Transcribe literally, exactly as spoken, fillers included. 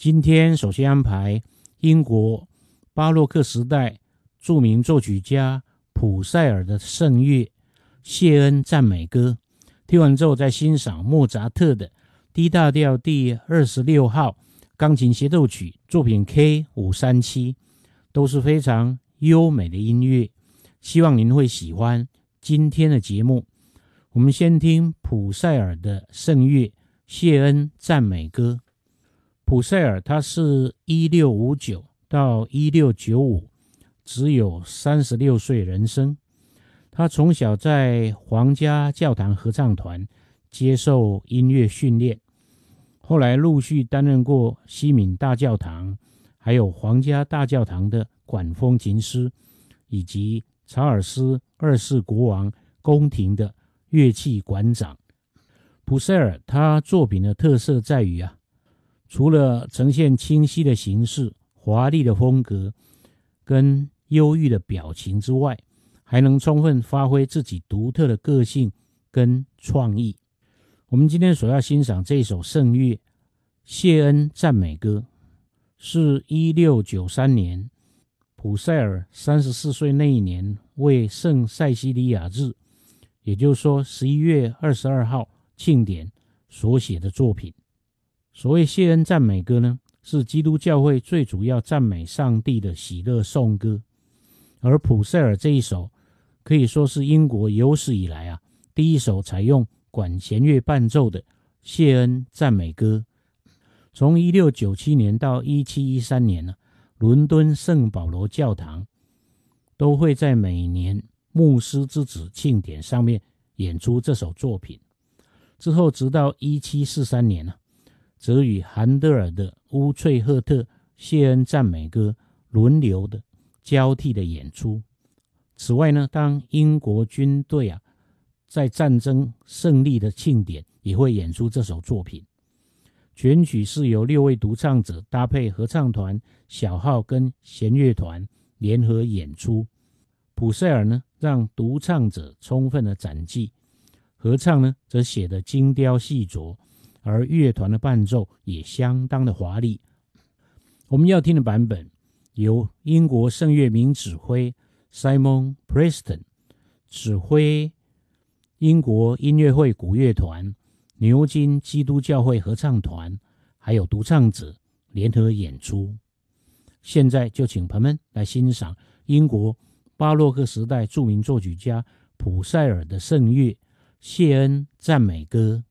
今天首先安排英国巴洛克时代著名作曲家普塞尔的圣乐谢恩赞美歌，听完之后再欣赏莫扎特的 D 大调第二十六号钢琴协奏曲作品 K 五三七， 都是非常优美的音乐，希望您会喜欢今天的节目。我们先听普塞尔的圣乐谢恩赞美歌。普塞尔他是一六五九到一六九五，只有三十六岁人生。他从小在皇家教堂合唱团接受音乐训练，后来陆续担任过西敏大教堂还有皇家大教堂的管风琴师，以及查尔斯二世国王宫廷的乐器馆长。普塞尔他作品的特色在于啊，除了呈现清晰的形式、华丽的风格跟忧郁的表情之外，还能充分发挥自己独特的个性跟创意。我们今天所要欣赏这首圣乐谢恩赞美歌，是一六九三年普塞尔三十四岁那一年为圣塞西利亚日，也就是说十一月二十二号庆典所写的作品。所谓谢恩赞美歌呢，是基督教会最主要赞美上帝的喜乐颂歌，而普塞尔这一首可以说是英国有史以来啊第一首采用管弦乐伴奏的谢恩赞美歌。从一六九七年到一七一三年呢，伦敦圣保罗教堂都会在每年牧师之子庆典上面演出这首作品。之后直到一七四三年呢，则与韩德尔的乌翠赫特谢恩赞美歌轮流的交替的演出。此外呢，当英国军队啊在战争胜利的庆典也会演出这首作品。全曲是由六位独唱者搭配合唱团、小号跟弦乐团联合演出。普塞尔呢让独唱者充分的展技，合唱呢则写得精雕细琢，而乐团的伴奏也相当的华丽。我们要听的版本由英国圣乐名指挥 Simon Preston 指挥英国音乐会古乐团、牛津基督教会合唱团还有独唱者联合演出。现在就请朋友们来欣赏英国巴洛克时代著名作曲家普塞尔的圣乐谢恩赞美歌。